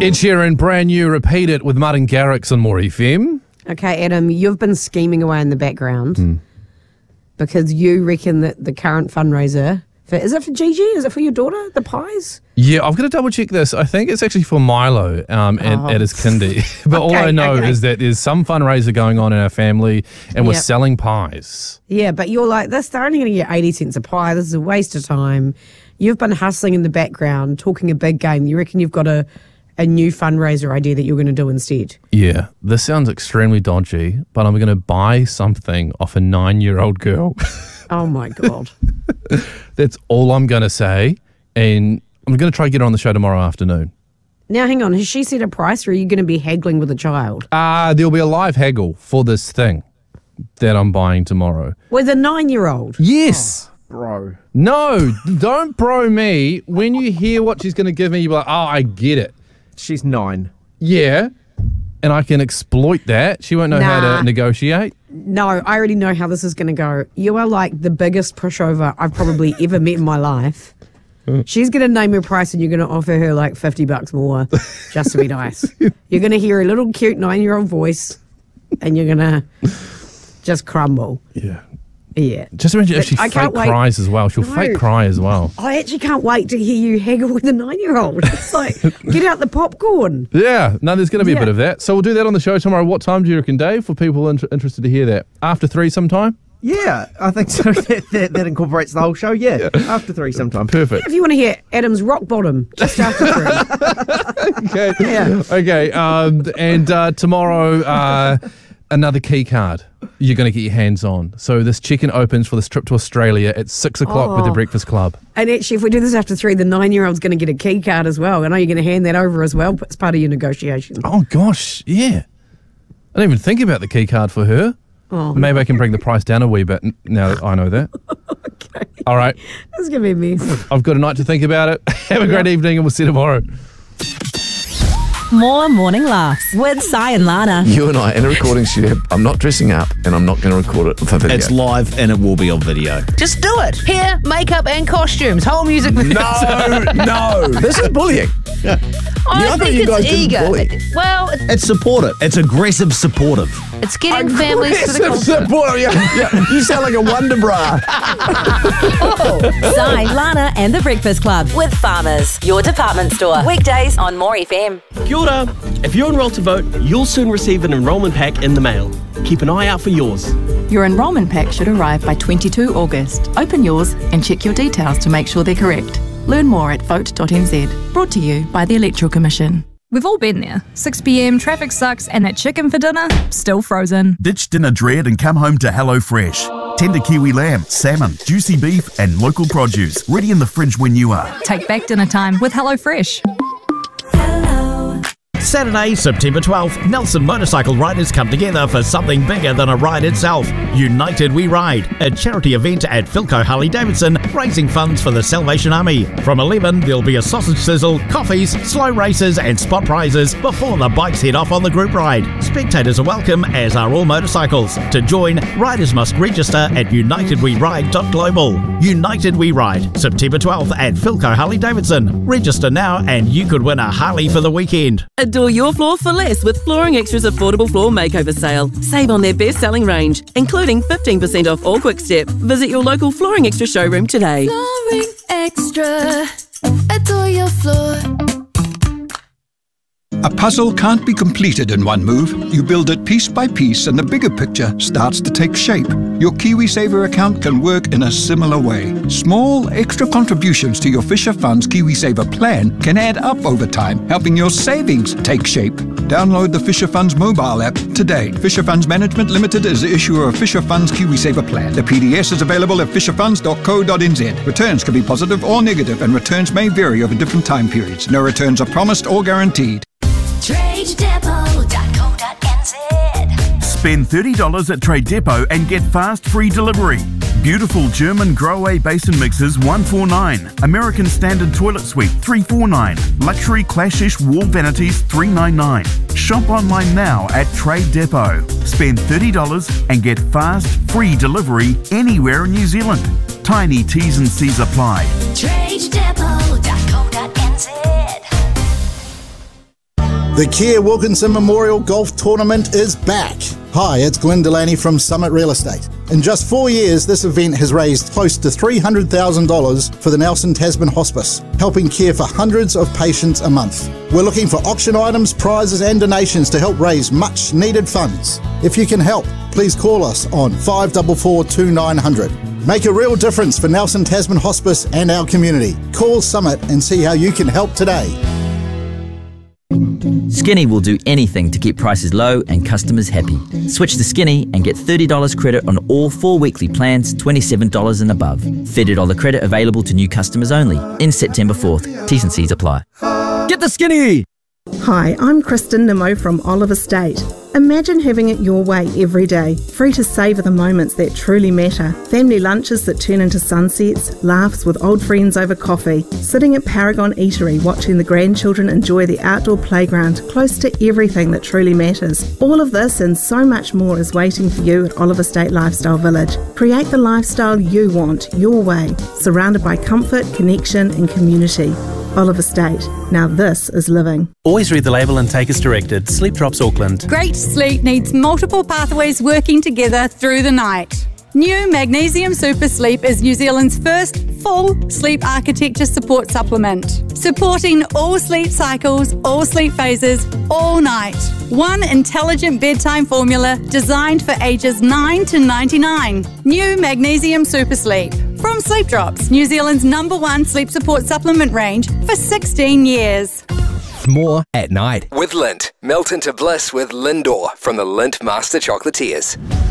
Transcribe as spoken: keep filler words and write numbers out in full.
Ed Sheeran, brand new, Repeat It with Martin Garrix on More F M. Okay, Adam, you've been scheming away in the background Mm. because you reckon that the current fundraiser, for, is it for Gigi? Is it for your daughter, the pies? Yeah, I've got to double check this. I think it's actually for Milo um, at, Oh. at his kindy. But all Okay, I know okay. is that there's some fundraiser going on in our family and we're Yep. selling pies. Yeah, but you're like, this, they're only going to get eighty cents a pie. This is a waste of time. You've been hustling in the background, talking a big game. You reckon you've got a, a new fundraiser idea that you're going to do instead? Yeah, this sounds extremely dodgy, but I'm going to buy something off a nine-year-old girl. Oh, my God. That's all I'm going to say. And I'm going to try to get her on the show tomorrow afternoon. Now, hang on. Has she set a price or are you going to be haggling with a child? Uh, there'll be a live haggle for this thing that I'm buying tomorrow. With a nine-year-old? Yes. Bro. No, don't bro me. When you hear what she's going to give me, you're like, oh, I get it. She's nine. Yeah. And I can exploit that. She won't know how Nah. to negotiate. No, I already know how this is going to go. You are like the biggest pushover I've probably ever met in my life. She's going to name her price and you're going to offer her like fifty bucks more just to be nice. You're going to hear a little cute nine-year-old voice and you're going to just crumble. Yeah. Yeah. Just imagine if But she I fake can't wait- cries as well. She'll No. fake cry as well. I actually can't wait to hear you haggle with a nine-year-old. It's like, get out the popcorn. Yeah. No, there's going to be Yeah. a bit of that. So we'll do that on the show tomorrow. What time do you reckon, Dave, for people inter- interested to hear that? After three sometime? Yeah, I think so. that, that, that incorporates the whole show. Yeah, after three sometime. Perfect. If you want to hear Adam's rock bottom, just after three. Okay. Yeah. Okay. Um, and uh, tomorrow, uh, another key card you're going to get your hands on. So this check-in opens for this trip to Australia at six o'clock with the Oh. Breakfast Club. And actually, if we do this after three, the nine-year-old's going to get a key card as well. I know you're going to hand that over as well as part of your negotiation. Oh, gosh. Yeah. I didn't even think about the key card for her. Oh, Maybe I can bring the price down a wee bit n- now that I know that. okay. All right. That's going to be a mess. I've got a night to think about it. Have a great evening and we'll see you tomorrow. More morning laughs with Si and Lana. You and I in a recording studio. I'm not dressing up and I'm not going to record it for video. It's live and it will be on video. Just do it. Hair, makeup, and costumes. Whole music video. No, no. This is bullying. I Yeah, I thought think you guys it's didn't eager. bully. Well, it's, It's supportive. It's aggressive supportive. it's getting families to the Aggressive concert. support. Yeah, yeah. You sound like a Wonder Bra. Si, Lana, and the Breakfast Club with Farmers, your department store. Weekdays on More F M. Kia ora. If you're enrolled to vote, you'll soon receive an enrolment pack in the mail. Keep an eye out for yours. Your enrolment pack should arrive by the twenty-second of August. Open yours and check your details to make sure they're correct. Learn more at vote dot n z. Brought to you by the Electoral Commission. We've all been there. six p.m, traffic sucks, and that chicken for dinner, still frozen. Ditch dinner dread and come home to HelloFresh. Tender kiwi lamb, salmon, juicy beef, and local produce. Ready in the fridge when you are. Take back dinner time with HelloFresh. Saturday, September twelfth, Nelson motorcycle riders come together for something bigger than a ride itself. United We Ride, a charity event at Philco Harley Davidson, raising funds for the Salvation Army. From eleven, there'll be a sausage sizzle, coffees, slow races, and spot prizes before the bikes head off on the group ride. Spectators are welcome, as are all motorcycles. To join, riders must register at united we ride dot global. United We Ride, September twelfth at Philco Harley Davidson. Register now and you could win a Harley for the weekend. Adore your floor for less with Flooring Extra's affordable floor makeover sale. Save on their best-selling range, including fifteen percent off all Quick Step. Visit your local Flooring Extra showroom today. Flooring Extra. Adore your floor. A puzzle can't be completed in one move. You build it piece by piece and the bigger picture starts to take shape. Your KiwiSaver account can work in a similar way. Small extra contributions to your Fisher Funds KiwiSaver plan can add up over time, helping your savings take shape. Download the Fisher Funds mobile app today. Fisher Funds Management Limited is the issuer of Fisher Funds KiwiSaver plan. The P D S is available at fisher funds dot co dot n z. Returns can be positive or negative and returns may vary over different time periods. No returns are promised or guaranteed. trade depot dot co dot n z. Spend thirty dollars at Trade Depot and get fast free delivery. Beautiful German Grow-Away basin mixers one forty-nine. American Standard Toilet Suite three forty-nine. Luxury Clashish wall vanities three ninety-nine. Shop online now at Trade Depot. Spend thirty dollars and get fast free delivery anywhere in New Zealand. Tiny T's and C's apply. trade depot dot co dot n z. The Kia Wilkinson Memorial Golf Tournament is back. Hi, it's Glenn Delaney from Summit Real Estate. In just four years, this event has raised close to three hundred thousand dollars for the Nelson Tasman Hospice, helping care for hundreds of patients a month. We're looking for auction items, prizes and donations to help raise much needed funds. If you can help, please call us on five four four, two nine zero zero. Make a real difference for Nelson Tasman Hospice and our community. Call Summit and see how you can help today. Skinny will do anything to keep prices low and customers happy. Switch to Skinny and get thirty dollars credit on all four weekly plans, twenty-seven dollars and above. thirty dollars credit available to new customers only. In September fourth. T's and C's apply. Get the Skinny! Hi, I'm Kristen Nimmo from Olive Estate. Imagine having it your way every day, free to savour the moments that truly matter. Family lunches that turn into sunsets, laughs with old friends over coffee, sitting at Paragon Eatery watching the grandchildren enjoy the outdoor playground close to everything that truly matters. All of this and so much more is waiting for you at Olive Estate Lifestyle Village. Create the lifestyle you want, your way, surrounded by comfort, connection and community. Olive Estate. Now this is living. Always read the label and take as directed. Sleep Drops Auckland. Great sleep needs multiple pathways working together through the night. New Magnesium Super Sleep is New Zealand's first full sleep architecture support supplement, supporting all sleep cycles, all sleep phases, all night. One intelligent bedtime formula designed for ages nine to ninety-nine. New Magnesium Super Sleep. From Sleep Drops, New Zealand's number one sleep support supplement range for sixteen years. More at night. With Lindt. Melt into bliss with Lindor from the Lindt Master Chocolatiers.